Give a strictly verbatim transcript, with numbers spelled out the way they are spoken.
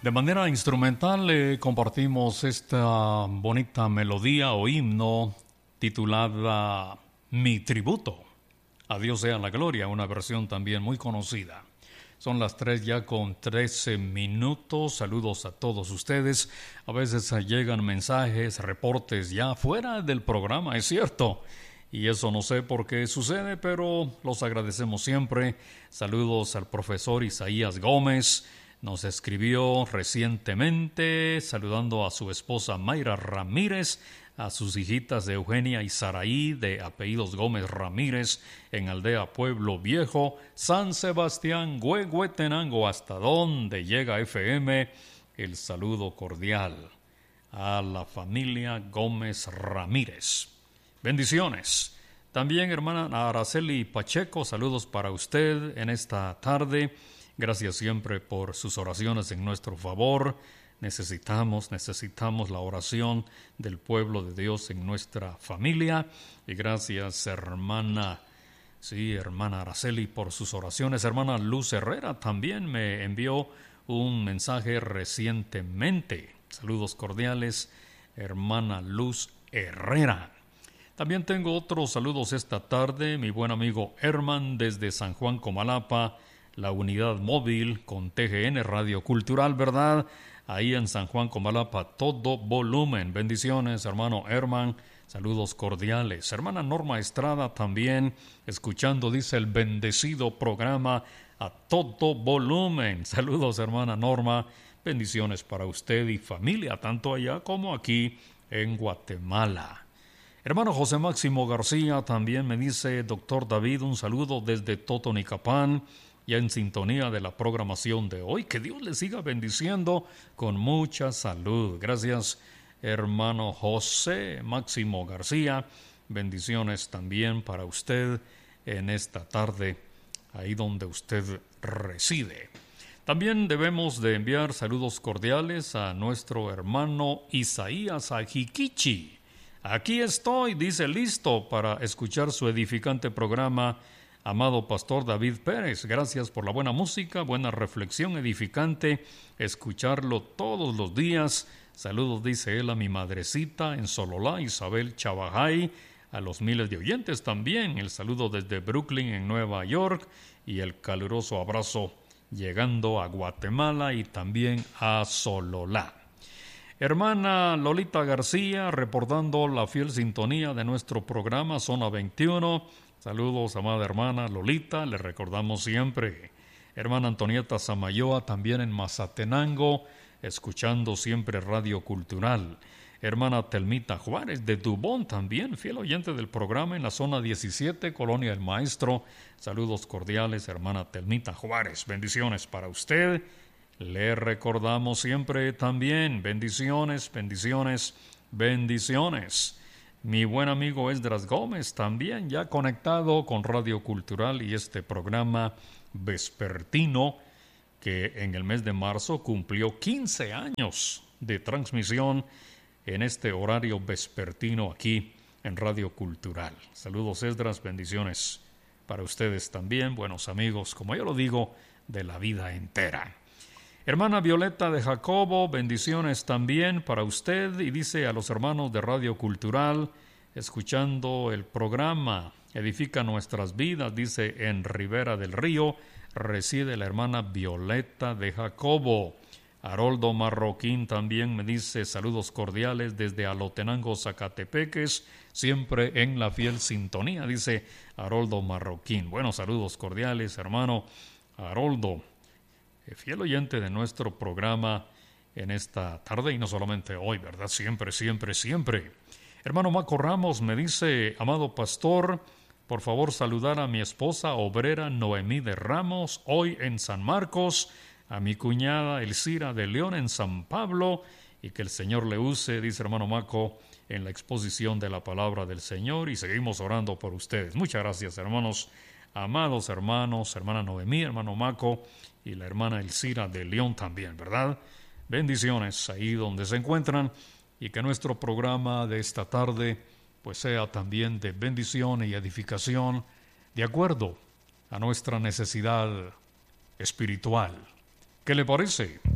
De manera instrumental eh, compartimos esta bonita melodía o himno titulada Mi Tributo. A Dios sea la gloria, una versión también muy conocida. Son las tres ya con trece minutos. Saludos a todos ustedes. A veces llegan mensajes, reportes ya fuera del programa, es cierto. Y eso no sé por qué sucede, pero los agradecemos siempre. Saludos al profesor Isaías Gómez. Nos escribió recientemente saludando a su esposa Mayra Ramírez, a sus hijitas de Eugenia y Saraí, de apellidos Gómez Ramírez, en Aldea Pueblo Viejo, San Sebastián, Huehuetenango, hasta donde llega F M. El saludo cordial a la familia Gómez Ramírez. Bendiciones. También, hermana Araceli Pacheco, saludos para usted en esta tarde. Gracias siempre por sus oraciones en nuestro favor. Necesitamos, necesitamos la oración del pueblo de Dios en nuestra familia. Y gracias, hermana, sí, hermana Araceli, por sus oraciones. Hermana Luz Herrera también me envió un mensaje recientemente. Saludos cordiales, hermana Luz Herrera. También tengo otros saludos esta tarde. Mi buen amigo Herman desde San Juan Comalapa, la unidad móvil con T G N Radio Cultural, ¿verdad? Ahí en San Juan Comalapa, todo volumen. Bendiciones, hermano Herman. Saludos cordiales. Hermana Norma Estrada también, escuchando, dice, el bendecido programa a todo volumen. Saludos, hermana Norma. Bendiciones para usted y familia, tanto allá como aquí en Guatemala. Hermano José Máximo García también me dice, doctor David, un saludo desde Totonicapán, ya en sintonía de la programación de hoy. Que Dios le siga bendiciendo con mucha salud. Gracias, hermano José Máximo García. Bendiciones también para usted en esta tarde, ahí donde usted reside. También debemos de enviar saludos cordiales a nuestro hermano Isaías Ajiquichi. Aquí estoy, dice, listo para escuchar su edificante programa, amado pastor David Pérez. Gracias por la buena música, buena reflexión edificante, escucharlo todos los días. Saludos, dice él, a mi madrecita en Sololá, Isabel Chabajay, a los miles de oyentes también. El saludo desde Brooklyn, en Nueva York, y el caluroso abrazo llegando a Guatemala y también a Sololá. Hermana Lolita García, reportando la fiel sintonía de nuestro programa Zona veintiuno. Saludos, amada hermana Lolita, le recordamos siempre. Hermana Antonieta Samayoa, también en Mazatenango, escuchando siempre Radio Cultural. Hermana Telmita Juárez, de Dubón, también fiel oyente del programa en la Zona diecisiete, Colonia El Maestro. Saludos cordiales, hermana Telmita Juárez. Bendiciones para usted. Le recordamos siempre también, bendiciones, bendiciones, bendiciones. Mi buen amigo Esdras Gómez también ya conectado con Radio Cultural y este programa vespertino que en el mes de marzo cumplió quince años de transmisión en este horario vespertino aquí en Radio Cultural. Saludos, Esdras, bendiciones para ustedes también, buenos amigos, como yo lo digo, de la vida entera. Hermana Violeta de Jacobo, bendiciones también para usted, y dice a los hermanos de Radio Cultural, escuchando el programa Edifica Nuestras Vidas, dice, en Ribera del Río reside la hermana Violeta de Jacobo. Haroldo Marroquín también me dice saludos cordiales desde Alotenango, Zacatepeques, siempre en la fiel sintonía, dice Haroldo Marroquín. Buenos saludos cordiales, hermano Haroldo, fiel oyente de nuestro programa en esta tarde y no solamente hoy, ¿verdad? Siempre, siempre, siempre. Hermano Maco Ramos me dice, amado pastor, por favor saludar a mi esposa obrera Noemí de Ramos, hoy en San Marcos, a mi cuñada Elcira de León en San Pablo, y que el Señor le use, dice hermano Maco, en la exposición de la palabra del Señor, y seguimos orando por ustedes. Muchas gracias, hermanos, amados hermanos, hermana Noemí, hermano Maco, y la hermana Elcira de León también, ¿verdad? Bendiciones ahí donde se encuentran, y que nuestro programa de esta tarde pues sea también de bendición y edificación de acuerdo a nuestra necesidad espiritual. ¿Qué le parece?